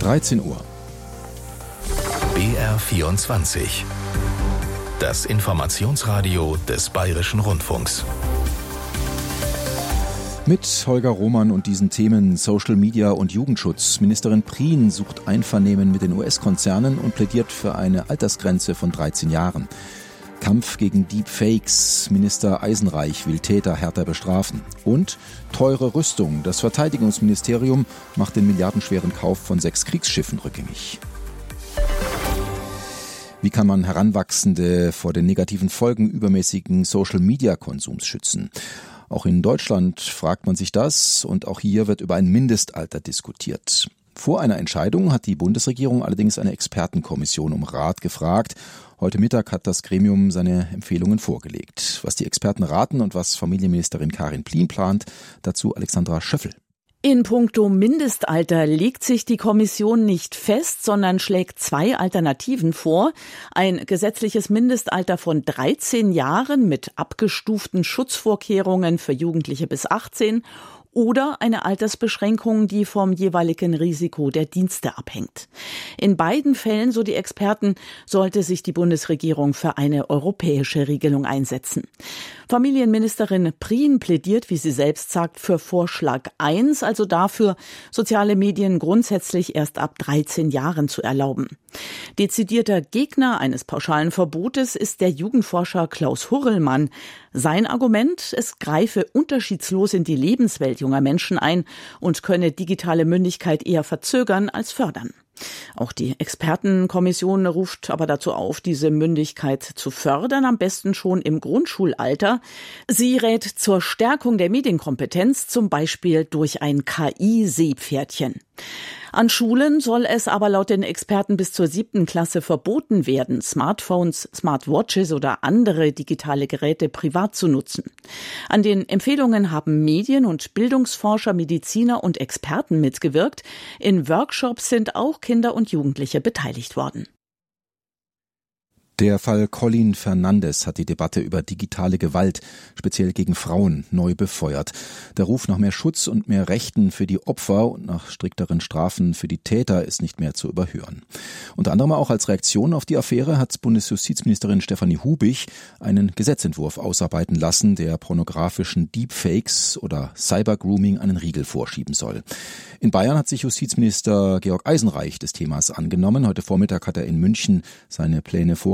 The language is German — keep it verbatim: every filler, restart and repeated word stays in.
dreizehn Uhr. B R vierundzwanzig. Das Informationsradio des Bayerischen Rundfunks. Mit Holger Roman und diesen Themen Social Media und Jugendschutz. Ministerin Prien sucht Einvernehmen mit den U S-Konzernen und plädiert für eine Altersgrenze von dreizehn Jahren. Kampf gegen Deepfakes. Minister Eisenreich will Täter härter bestrafen. Und teure Rüstung. Das Verteidigungsministerium macht den milliardenschweren Kauf von sechs Kriegsschiffen rückgängig. Wie kann man Heranwachsende vor den negativen Folgen übermäßigen Social-Media-Konsums schützen? Auch in Deutschland fragt man sich das und auch hier wird über ein Mindestalter diskutiert. Vor einer Entscheidung hat die Bundesregierung allerdings eine Expertenkommission um Rat gefragt. Heute Mittag hat das Gremium seine Empfehlungen vorgelegt. Was die Experten raten und was Familienministerin Karin Prien plant, dazu Alexandra Schöffel. In puncto Mindestalter legt sich die Kommission nicht fest, sondern schlägt zwei Alternativen vor. Ein gesetzliches Mindestalter von dreizehn Jahren mit abgestuften Schutzvorkehrungen für Jugendliche bis achtzehn oder eine Altersbeschränkung, die vom jeweiligen Risiko der Dienste abhängt. In beiden Fällen, so die Experten, sollte sich die Bundesregierung für eine europäische Regelung einsetzen. Familienministerin Prien plädiert, wie sie selbst sagt, für Vorschlag eins, also dafür, soziale Medien grundsätzlich erst ab dreizehn Jahren zu erlauben. Dezidierter Gegner eines pauschalen Verbotes ist der Jugendforscher Klaus Hurrellmann. Sein Argument, es greife unterschiedslos in die Lebenswelt junger Menschen ein und könne digitale Mündigkeit eher verzögern als fördern. Auch die Expertenkommission ruft aber dazu auf, diese Mündigkeit zu fördern, am besten schon im Grundschulalter. Sie rät zur Stärkung der Medienkompetenz, zum Beispiel durch ein K I-Seepferdchen. An Schulen soll es aber laut den Experten bis zur siebten Klasse verboten werden, Smartphones, Smartwatches oder andere digitale Geräte privat zu nutzen. An den Empfehlungen haben Medien- und Bildungsforscher, Mediziner und Experten mitgewirkt. In Workshops sind auch Kinder und Jugendliche beteiligt worden. Der Fall Colin Fernandes hat die Debatte über digitale Gewalt, speziell gegen Frauen, neu befeuert. Der Ruf nach mehr Schutz und mehr Rechten für die Opfer und nach strikteren Strafen für die Täter ist nicht mehr zu überhören. Unter anderem auch als Reaktion auf die Affäre hat Bundesjustizministerin Stefanie Hubich einen Gesetzentwurf ausarbeiten lassen, der pornografischen Deepfakes oder Cybergrooming einen Riegel vorschieben soll. In Bayern hat sich Justizminister Georg Eisenreich des Themas angenommen. Heute Vormittag hat er in München seine Pläne vorgestellt.